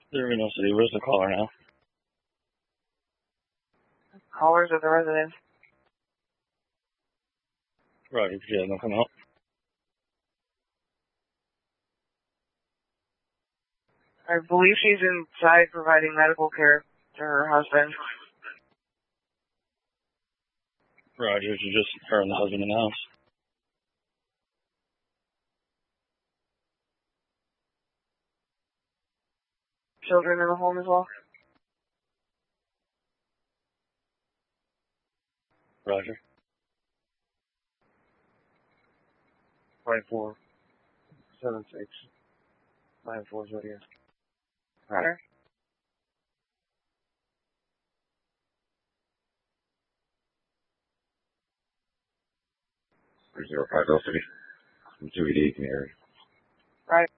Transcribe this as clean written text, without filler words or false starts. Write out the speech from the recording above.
Reno City, where's the caller now? Callers at the residence. Roger, yeah, no come out. I believe she's inside providing medical care to her husband. Roger, it's just her and the husband in the house. Children in the home as well? Roger. 5476 94 Zodiac. Roger. 305 City. From 288 in the area. Right.